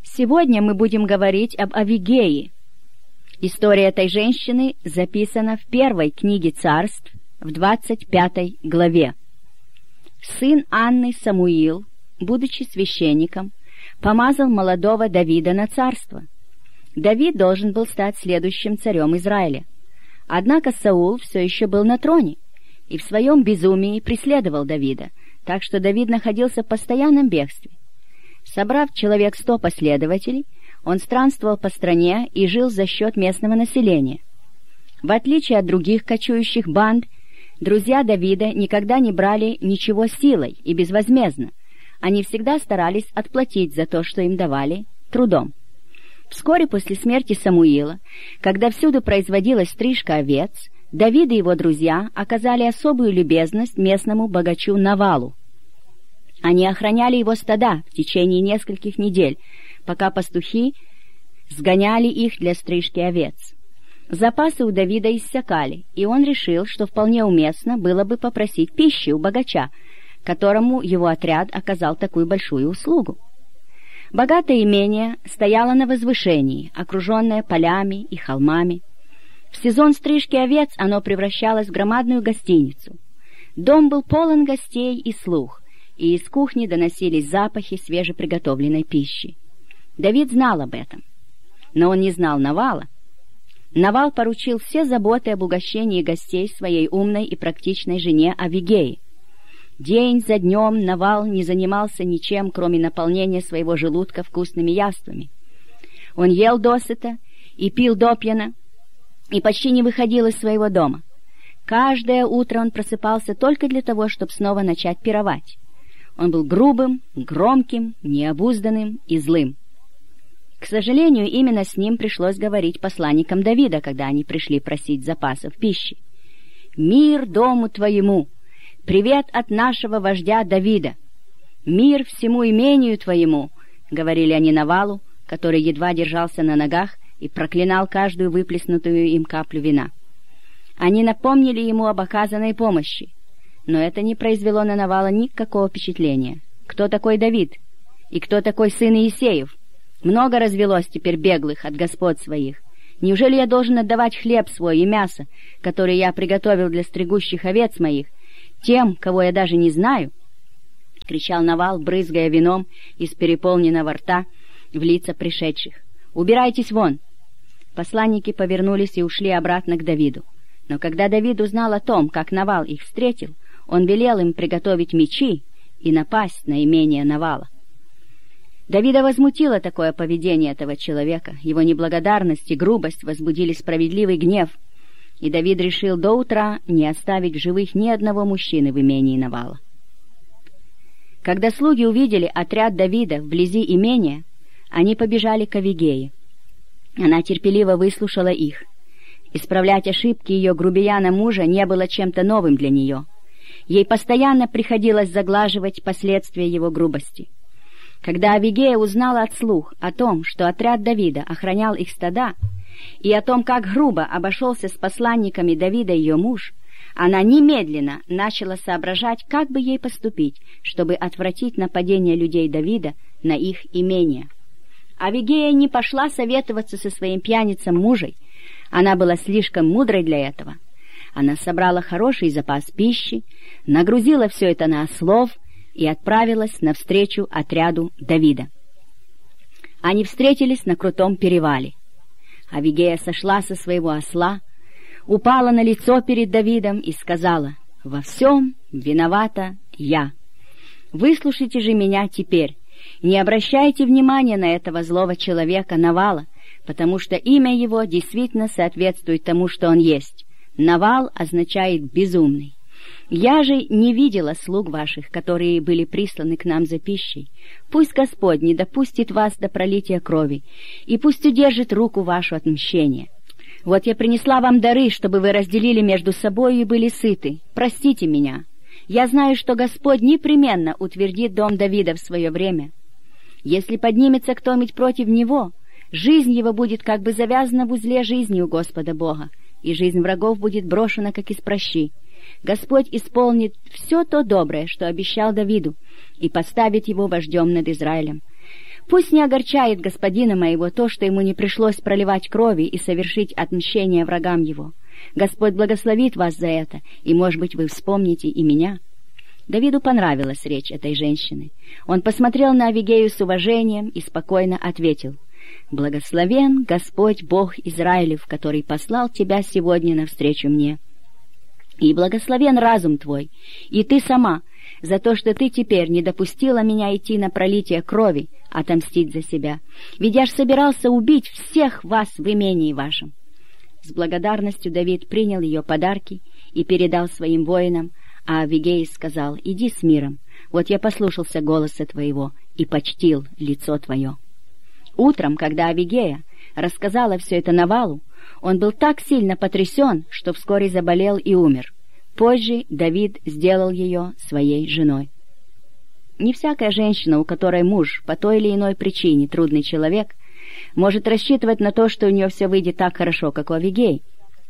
Сегодня мы будем говорить об Авигее. История этой женщины записана в первой книге Царств, в 25 главе. Сын Анны Самуил, будучи священником, помазал молодого Давида на царство. Давид должен был стать следующим царем Израиля. Однако Саул все еще был на троне и в своем безумии преследовал Давида, так что Давид находился в постоянном бегстве. Собрав человек 100 последователей, он странствовал по стране и жил за счет местного населения. В отличие от других кочующих банд, друзья Давида никогда не брали ничего силой и безвозмездно. Они всегда старались отплатить за то, что им давали, трудом. Вскоре после смерти Самуила, когда всюду производилась стрижка овец, Давид и его друзья оказали особую любезность местному богачу Навалу. Они охраняли его стада в течение нескольких недель, пока пастухи сгоняли их для стрижки овец. Запасы у Давида иссякали, и он решил, что вполне уместно было бы попросить пищи у богача, которому его отряд оказал такую большую услугу. Богатое имение стояло на возвышении, окруженное полями и холмами. В сезон стрижки овец оно превращалось в громадную гостиницу. Дом был полон гостей и слуг, и из кухни доносились запахи свежеприготовленной пищи. Давид знал об этом, но он не знал Навала. Навал поручил все заботы об угощении гостей своей умной и практичной жене Авигее. День за днем Навал не занимался ничем, кроме наполнения своего желудка вкусными яствами. Он ел досыта и пил допьяна, и почти не выходил из своего дома. Каждое утро он просыпался только для того, чтобы снова начать пировать. Он был грубым, громким, необузданным и злым. К сожалению, именно с ним пришлось говорить посланникам Давида, когда они пришли просить запасов пищи. «Мир дому твоему! Привет от нашего вождя Давида! Мир всему имению твоему!» — говорили они Навалу, который едва держался на ногах и проклинал каждую выплеснутую им каплю вина. Они напомнили ему об оказанной помощи, но это не произвело на Навала никакого впечатления. Кто такой Давид? И кто такой сын Иисеев? Много развелось теперь беглых от господ своих. Неужели я должен отдавать хлеб свой и мясо, которое я приготовил для стригущих овец моих, тем, кого я даже не знаю?» — кричал Навал, брызгая вином из переполненного рта в лица пришедших. «Убирайтесь вон!» Посланники повернулись и ушли обратно к Давиду. Но когда Давид узнал о том, как Навал их встретил, он велел им приготовить мечи и напасть на имение Навала. Давида возмутило такое поведение этого человека. Его неблагодарность и грубость возбудили справедливый гнев, и Давид решил до утра не оставить в живых ни одного мужчины в имении Навала. Когда слуги увидели отряд Давида вблизи имения, они побежали к Авигее. Она терпеливо выслушала их. Исправлять ошибки ее грубияна мужа не было чем-то новым для нее. Ей постоянно приходилось заглаживать последствия его грубости. Когда Авигея узнала от слуг о том, что отряд Давида охранял их стада, и о том, как грубо обошелся с посланниками Давида ее муж, она немедленно начала соображать, как бы ей поступить, чтобы отвратить нападение людей Давида на их имение. Авигея не пошла советоваться со своим пьяницем мужем. Она была слишком мудрой для этого. Она собрала хороший запас пищи, нагрузила все это на ослов и отправилась навстречу отряду Давида. Они встретились на крутом перевале. Авигея сошла со своего осла, упала на лицо перед Давидом и сказала: «Во всем виновата я. Выслушайте же меня теперь. Не обращайте внимания на этого злого человека Навала, потому что имя его действительно соответствует тому, что он есть. Навал означает «безумный». Я же не видела слуг ваших, которые были присланы к нам за пищей. Пусть Господь не допустит вас до пролития крови, и пусть удержит руку вашу от мщения. Вот я принесла вам дары, чтобы вы разделили между собой и были сыты. Простите меня. Я знаю, что Господь непременно утвердит дом Давида в свое время. Если поднимется кто-нибудь против него, жизнь его будет как бы завязана в узле жизни у Господа Бога, и жизнь врагов будет брошена, как из пращи. Господь исполнит все то доброе, что обещал Давиду, и поставит его вождем над Израилем. Пусть не огорчает господина моего то, что ему не пришлось проливать крови и совершить отмщение врагам его. Господь благословит вас за это, и, может быть, вы вспомните и меня». Давиду понравилась речь этой женщины. Он посмотрел на Авигею с уважением и спокойно ответил: «Благословен Господь Бог Израилев, который послал тебя сегодня навстречу мне. И благословен разум твой, и ты сама, за то, что ты теперь не допустила меня идти на пролитие крови, отомстить за себя. Ведь я ж собирался убить всех вас в имении вашем». С благодарностью Давид принял ее подарки и передал своим воинам, а Авигей сказал: «Иди с миром, вот я послушался голоса твоего и почтил лицо твое». Утром, когда Авигея рассказала все это Навалу, он был так сильно потрясен, что вскоре заболел и умер. Позже Давид сделал ее своей женой. Не всякая женщина, у которой муж по той или иной причине трудный человек, может рассчитывать на то, что у нее все выйдет так хорошо, как у Авигеи.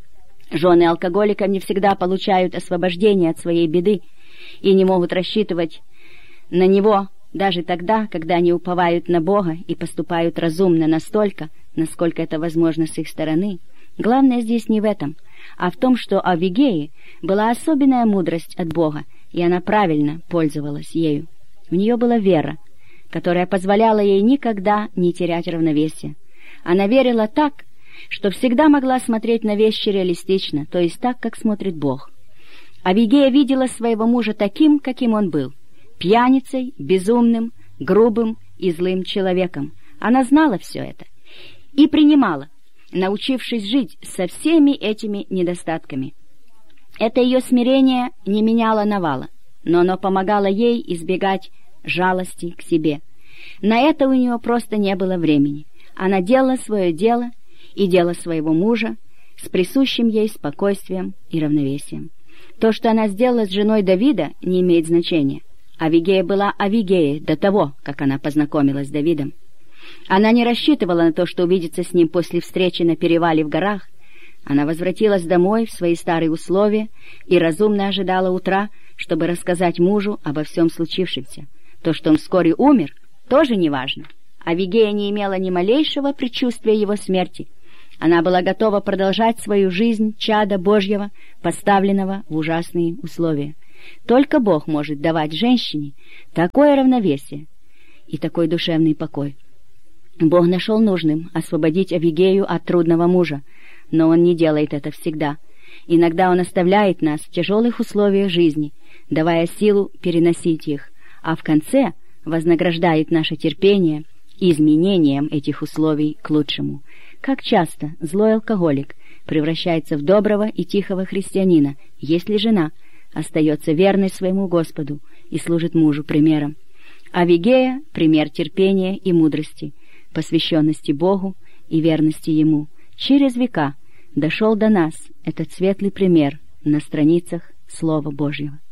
Жены алкоголика не всегда получают освобождение от своей беды и не могут рассчитывать на него даже тогда, когда они уповают на Бога и поступают разумно настолько, насколько это возможно с их стороны. Главное здесь не в этом, а в том, что у Авигеи была особенная мудрость от Бога, и она правильно пользовалась ею. У нее была вера, которая позволяла ей никогда не терять равновесие. Она верила так, что всегда могла смотреть на вещи реалистично, то есть так, как смотрит Бог. Авигея видела своего мужа таким, каким он был: пьяницей, безумным, грубым и злым человеком. Она знала все это и принимала, научившись жить со всеми этими недостатками. Это ее смирение не меняло Навала, но оно помогало ей избегать жалости к себе. На это у нее просто не было времени. Она делала свое дело и дело своего мужа с присущим ей спокойствием и равновесием. То, что она сделала с женой Давида, не имеет значения. Авигея была Авигеей до того, как она познакомилась с Давидом. Она не рассчитывала на то, что увидится с ним после встречи на перевале в горах. Она возвратилась домой в свои старые условия и разумно ожидала утра, чтобы рассказать мужу обо всем случившемся. То, что он вскоре умер, тоже не важно. Авигея не имела ни малейшего предчувствия его смерти. Она была готова продолжать свою жизнь чада Божьего, поставленного в ужасные условия. Только Бог может давать женщине такое равновесие и такой душевный покой. Бог нашел нужным освободить Авигею от трудного мужа, но Он не делает это всегда. Иногда Он оставляет нас в тяжелых условиях жизни, давая силу переносить их, а в конце вознаграждает наше терпение изменением этих условий к лучшему. Как часто злой алкоголик превращается в доброго и тихого христианина, если жена остается верной своему Господу и служит мужу примером. Авигея — пример терпения и мудрости, посвященности Богу и верности Ему. Через века дошел до нас этот светлый пример на страницах Слова Божьего.